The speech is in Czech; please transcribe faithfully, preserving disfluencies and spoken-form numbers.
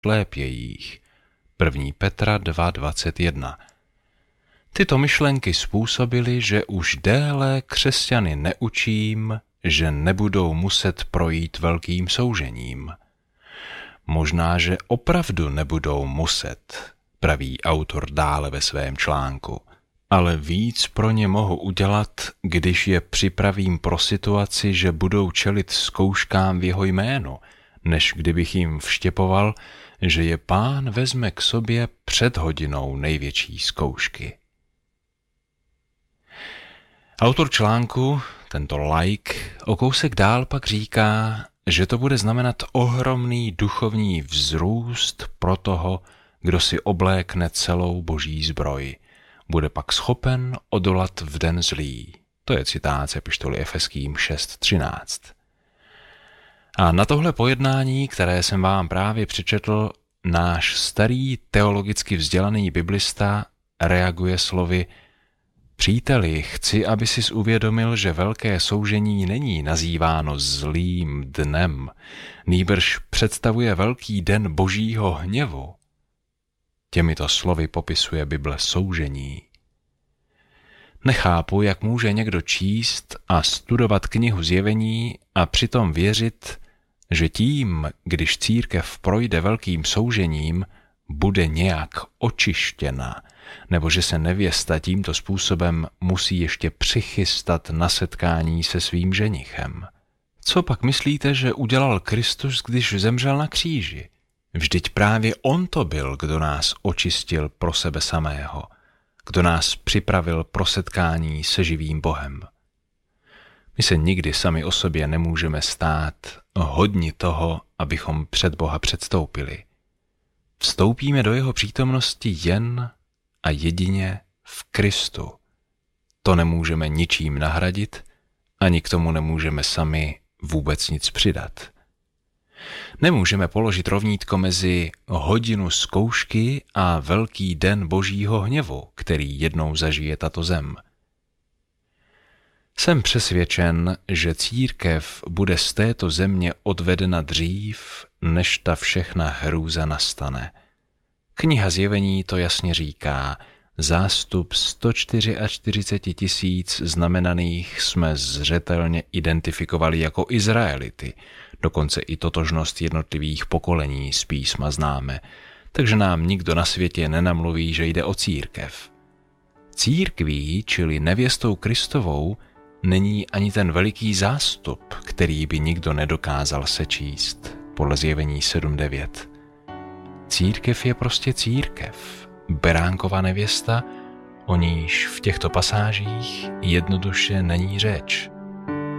šlépějích. první Petra dva dvacet jedna. Tyto myšlenky způsobily, že už déle křesťany neučím, že nebudou muset projít velkým soužením. Možná, že opravdu nebudou muset, praví autor dále ve svém článku, ale víc pro ně mohu udělat, když je připravím pro situaci, že budou čelit zkouškám v jeho jménu, než kdybych jim vštěpoval, že je Pán vezme k sobě před hodinou největší zkoušky. Autor článku, tento laik, o kousek dál pak říká, že to bude znamenat ohromný duchovní vzrůst pro toho, kdo si oblékne celou boží zbroj. Bude pak schopen odolat v den zlý. To je citát z epištoly Efeským šest třináct. A na tohle pojednání, které jsem vám právě přečetl, náš starý teologicky vzdělaný biblista reaguje slovy: Příteli, chci, aby sis uvědomil, že velké soužení není nazýváno zlým dnem, nýbrž představuje velký den božího hněvu. Těmito slovy popisuje Bible soužení. Nechápu, jak může někdo číst a studovat knihu Zjevení a přitom věřit, že tím, když církev projde velkým soužením, bude nějak očištěna, nebo že se nevěsta tímto způsobem musí ještě přichystat na setkání se svým ženichem. Co pak myslíte, že udělal Kristus, když zemřel na kříži? Vždyť právě on to byl, kdo nás očistil pro sebe samého, kdo nás připravil pro setkání se živým Bohem. My se nikdy sami o sobě nemůžeme stát hodni toho, abychom před Boha předstoupili. Vstoupíme do jeho přítomnosti jen a jedině v Kristu. To nemůžeme ničím nahradit, ani k tomu nemůžeme sami vůbec nic přidat. Nemůžeme položit rovnítko mezi hodinu zkoušky a velký den božího hněvu, který jednou zažije tato zem. Jsem přesvědčen, že církev bude z této země odvedena dřív, než ta všechna hrůza nastane. Kniha Zjevení to jasně říká. Zástup sto čtyřicet čtyři tisíc znamenaných jsme zřetelně identifikovali jako Izraelity. Dokonce i totožnost jednotlivých pokolení z písma známe, takže nám nikdo na světě nenamluví, že jde o církev. Církví, čili nevěstou Kristovou, není ani ten veliký zástup, který by nikdo nedokázal sečíst, podle Zjevení sedm devět. Církev je prostě církev, beránkova nevěsta, o níž v těchto pasážích jednoduše není řeč.